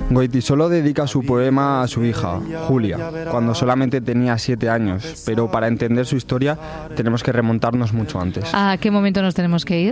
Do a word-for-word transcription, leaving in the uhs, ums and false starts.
Goytisolo dedica su poema a su hija, Julia, cuando solamente tenía siete años, pero para entender su historia tenemos que remontarnos mucho antes. ¿A qué momento nos tenemos que ir?